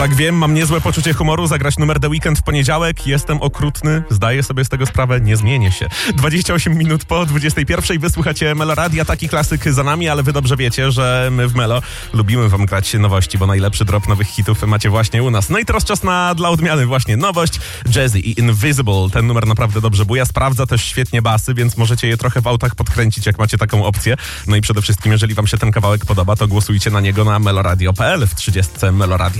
Tak, wiem, mam niezłe poczucie humoru, zagrać numer The Weeknd w poniedziałek, jestem okrutny, zdaję sobie z tego sprawę, nie zmienię się. 28 minut po 21 wysłuchacie Meloradia, taki klasyk za nami, ale wy dobrze wiecie, że my w Melo lubimy wam grać nowości, bo najlepszy drop nowych hitów macie właśnie u nas. No i teraz czas dla odmiany właśnie nowość, Jazzy i Invisible, ten numer naprawdę dobrze buja, sprawdza też świetnie basy, więc możecie je trochę w autach podkręcić, jak macie taką opcję. No i przede wszystkim, jeżeli wam się ten kawałek podoba, to głosujcie na niego na meloradio.pl w 30 Meloradia.